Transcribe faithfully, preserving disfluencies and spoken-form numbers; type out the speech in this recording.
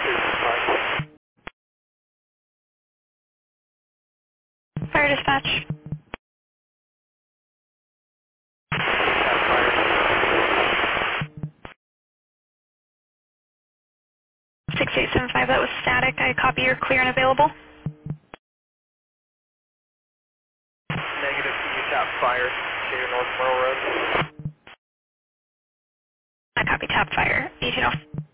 Fire dispatch. six eight seven five, that was static. I copy, you're clear and available. Negative, you tap fire, Shader North Merle Road. I copy, tap fire, eighteen oh.